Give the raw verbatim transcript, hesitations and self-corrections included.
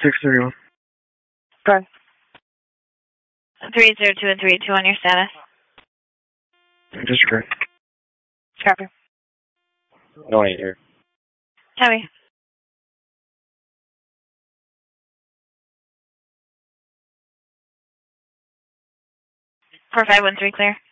six thirty-one. Go. three zero two and three two on your status. Disregard. Copy. No eight here. Copy. four five one three clear.